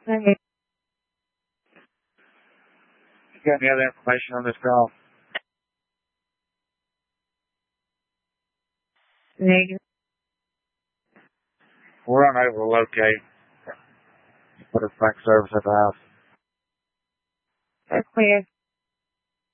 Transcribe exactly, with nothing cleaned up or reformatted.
Negative. You got any other information on this call? Negative. We're unable to locate. Put a bank service at the house. That's clear.